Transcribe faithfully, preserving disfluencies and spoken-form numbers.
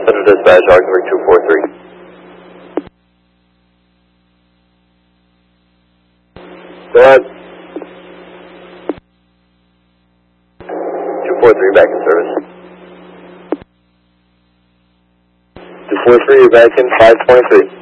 Central Dispatch, Augsburg two four three. Go ahead. two four three, back in service. two four three, you're back in five twenty-three.